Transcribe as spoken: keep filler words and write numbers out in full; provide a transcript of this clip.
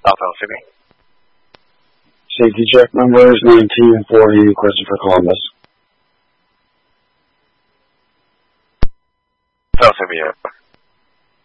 Alpha Amphibian. Safety check number is nineteen forty, Christopher Columbus. Alpha Amphibian.